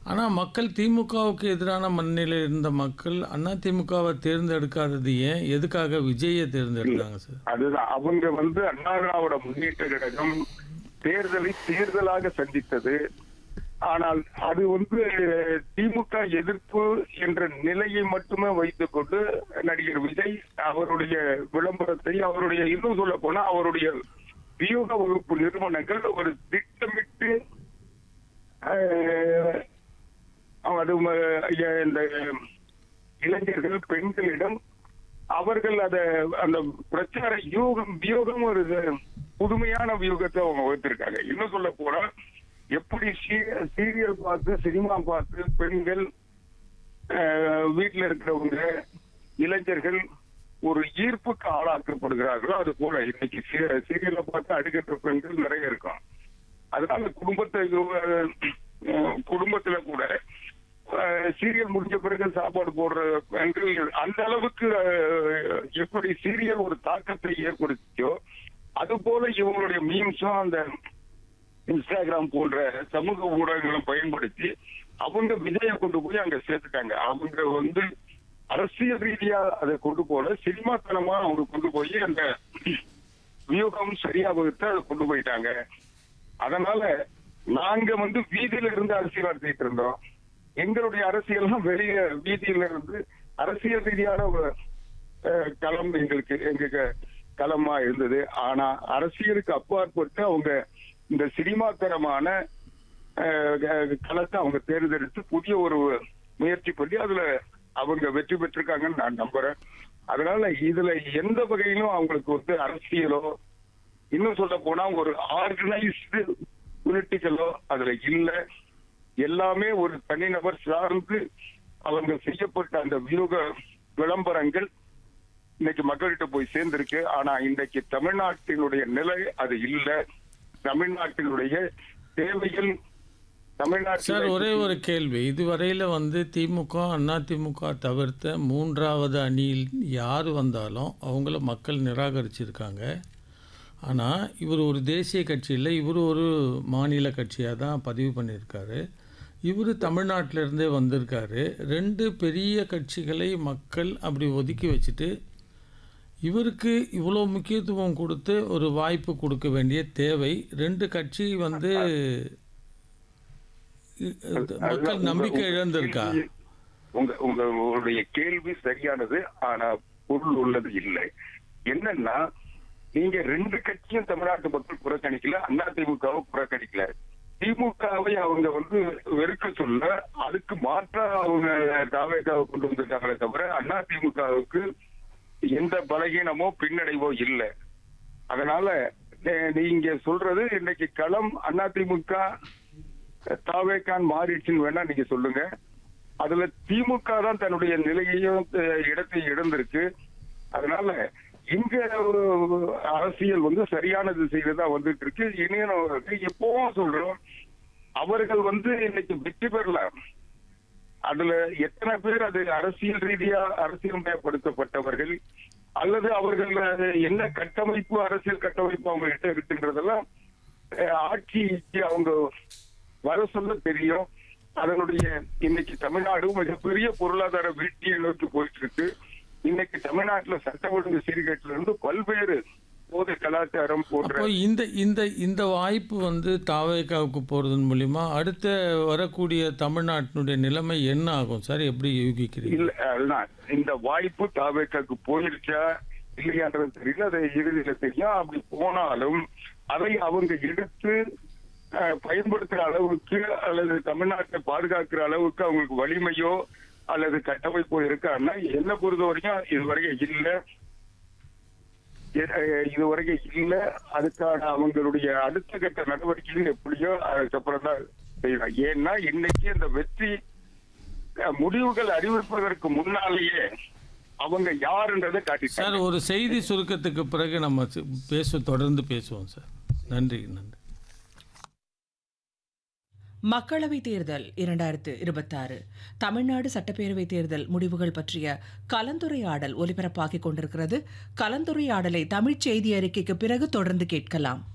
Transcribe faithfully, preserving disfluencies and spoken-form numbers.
ஆனா மக்கள் திமுகவுக்கு எதிரான மனநிலையில இருந்த மக்கள் அதிமுகவை தேர்ந்தெடுக்காதது ஏன்? எதுக்காக விஜய இல்ல. தேர்ந்தெடுத்தாங்க சார்? அதுதான். அவங்க வந்து அண்ணா திராவிட முன்னேற்ற கழகம் தேர்தலை தேர்தலாக சந்தித்தது. ஆனால் அது வந்து திமுக எதிர்ப்பு என்ற நிலையை மட்டுமே வைத்துக் கொண்டு நடிகர் விஜய் அவருடைய விளம்பரத்தை அவருடைய இன்னும் சொல்ல போனா அவருடைய வியூக வகுப்பு நிறுவனங்கள் ஒரு திட்டமிட்டு அஹ், அது ம- இந்த இளைஞர்கள் பெண்களிடம் அவர்கள் அத அந்த பிரச்சார யூகம் வியூகம் ஒரு புதுமையான வியூகத்தை அவங்க வகுத்திருக்காங்க. இன்னும் சொல்ல போனா எப்படி சீ- சீரியல் பார்த்து சினிமா பார்த்து பெண்கள் அஹ், வீட்டுல இருக்கிறவங்க இளைஞர்கள் ஒரு ஈர்ப்புக்கு ஆளாக்கப்படுகிறார்களோ அது போல இன்னைக்கு சீ- சீரியலை பார்த்து அடுக்கற்ற பெண்கள் நிறைய இருக்கும். அதனால குடும்பத்தை அஹ், குடும்பத்துல கூட அஹ், சீரியல் முடிஞ்ச பிறகு சாப்பாடு போடுற பெண்கள் அந்த அளவுக்கு அஹ், எப்படி சீரியல் ஒரு தாக்கத்தை ஏற்படுத்திச்சோ அது போல இவங்களுடைய மீம்ஸும் அந்த இன்ஸ்டாகிராம் போன்ற சமூக ஊடகங்களை பயன்படுத்தி அவங்க விஜய கொண்டு போய் அங்க சேர்த்துட்டாங்க. அவங்க வந்து அரசியல் ரீதியா அதை கொண்டு போல சினிமாத்தனமா அவங்க கொண்டு போய் அந்த வியூகம் சரியா வகுத்து அதை கொண்டு போயிட்டாங்க. அதனால நாங்க வந்து வீதியில இருந்து அரசியல் நடத்திட்டு இருந்தோம். எங்களுடைய அரசியல்லாம் வெளிய வீதியில இருந்து அரசியல் ரீதியான ஒரு, அஹ், களம் எங்களுக்கு எங்க க- களமா இருந்தது. ஆனா அரசியலுக்கு அப்பாற்பட்டு அவங்க இந்த சினிமாத்தனமான அஹ், க- களத்தை அவங்க தேர்ந்தெடுத்து புதிய ஒரு முயற்சி பண்ணி அதுல அவங்க வெற்றி பெற்றிருக்காங்கன்னு நான் நம்புறேன். அதனால இதுல எந்த வகையிலும் அவங்களுக்கு வந்து அரசியலோ இன்னும் சொல்ல போனா ஒரு ஆர்கனைஸ்டு பொலிட்டிக்கலோ அதுல இல்ல. எல்லாமே ஒரு தனிநபர் சார்ந்து அவங்க செய்யப்பட்ட அந்த வியூக விளம்பரங்கள் இன்னைக்கு மக்கள்கிட்ட போய் சேர்ந்திருக்கு. ஆனா இன்னைக்கு தமிழ்நாட்டினுடைய நிலை அது இல்ல. தமிழ்நாட்டினுடைய தேவைகள் சார் தமிழ்நாட்டில் ஒரே ஒரு கேள்வி. இதுவரையில வந்து திமுக அதிமுக தவிர்த்த மூன்றாவது அணியில் யார் வந்தாலும் அவங்கள மக்கள் நிராகரிச்சிருக்காங்க. ஆனால் இவர் ஒரு தேசிய கட்சி இல்லை, இவர் ஒரு மாநில கட்சியாக தான் பதிவு பண்ணியிருக்காரு. இவர் தமிழ்நாட்டிலேருந்தே வந்திருக்காரு. ரெண்டு பெரிய கட்சிகளை மக்கள் அப்படி ஒதுக்கி வச்சுட்டு இவருக்கு இவ்வளோ முக்கியத்துவம் கொடுத்து ஒரு வாய்ப்பு கொடுக்க வேண்டிய தேவை. ரெண்டு கட்சி வந்து மக்கள் நம்பிக்கை இழந்திருக்கா? உங்க உங்களுடைய கேள்வி சரியானது. ஆனா பொருள் உள்ளது இல்லை. என்னன்னா நீங்க ரெண்டு கட்சியும் தமிழ்நாட்டு மக்கள் புறக்கணிக்கல, அதிமுகவை புறக்கணிக்கல. திமுகவை அவங்க வந்து வெறுக்க சொல்ல அதுக்கு மாற்றா அவங்க தாவேக்காவை கொண்டு வந்திருக்காங்களே தவிர அதிமுகவுக்கு எந்த பலகீனமோ பின்னடைவோ இல்லை. அதனால அஹ், நீங்க சொல்றது இன்னைக்கு களம் அதிமுக தாவேக்கான் மாறிடுச்சுன்னு வேணா நீங்க சொல்லுங்க. அதுல திமுக தான் தன்னுடைய நிலையையும் அஹ், இடத்தையும் இழந்திருக்கு. அதனால இங்க ஒரு அரசியல் வந்து சரியான திசையில தான் வந்துட்டு இருக்கு. இனியும் எப்பவும் சொல்றோம் அவர்கள் வந்து இன்னைக்கு வெற்றி பெறலாம். அதுல எத்தனை பேர் அது அரசியல் ரீதியா அரசியல்மயப்படுத்தப்பட்டவர்கள் அல்லது அவர்கள் என்ன கட்டமைப்பு அரசியல் கட்டமைப்பு அவங்க கிட்ட இருக்குன்றதெல்லாம் அஹ், ஆட்சிக்கு அவங்க வர சொல்ல தெரியும். அதனுடைய இன்னைக்கு தமிழ்நாடு மிகப்பெரிய பொருளாதார வீழ்ச்சியை நோக்கி போயிட்டு இருக்கு. இன்னைக்கு தமிழ்நாட்டுல சட்ட ஒழுங்கு சீர்கேட்டில இருந்து பல்வேறு போதை கலாச்சாரம் போன்ற அப்போ இந்த இந்த இந்த வாய்ப்பு வந்து தாவேக்காவுக்கு போகிறதன் மூலிமா அடுத்த வரக்கூடிய தமிழ்நாட்டினுடைய நிலைமை என்ன ஆகும் சார்? எப்படி யூகிக்கிறீங்க? இல்ல அதுதான் இந்த வாய்ப்பு தாவேக்காக்கு போயிருச்சா இல்லையான்றது தெரியல. அதை இறுதியில தெரியும். அப்படி போனாலும் அதை அவங்க எடுத்து அஹ், பயன்படுத்துற அளவுக்கு அல்லது தமிழ்நாட்டை பாதுகாக்கிற அளவுக்கு அவங்களுக்கு வலிமையோ அல்லது கட்டமைப்போ இருக்கான்னா என்ன பொறுத்த வரைக்கும் இதுவரைக்கும் இல்ல எ- இதுவரைக்கும் இல்ல. அதுக்கான அவங்களுடைய அடுத்த கட்ட நடவடிக்கைகள் எப்படியோ அதுக்கப்புறம் தான் செய்யலாம். ஏன்னா இன்னைக்கு இந்த வெற்றி அஹ், முடிவுகள் அறிவிப்பதற்கு முன்னாலேயே அவங்க யாருன்றதை காட்டிட்டாங்க. சார் ஒரு செய்தி சுருக்கத்துக்கு பிறகு நம்ம சி- பேச தொடர்ந்து பேசுவோம் சார். நன்றி நன்றி. மக்களவைத் தேர்தல் இரண்டாயிரத்து இருபத்தாறு தமிழ்நாடு சட்டப்பேரவைத் தேர்தல் முடிவுகள் பற்றிய கலந்துரையாடல் ஒலிபரப்பாகிக் கொண்டிருக்கிறது. கலந்துரையாடலை தமிழ்ச் செய்தி அறிக்கைக்கு பிறகு தொடர்ந்து கேட்கலாம்.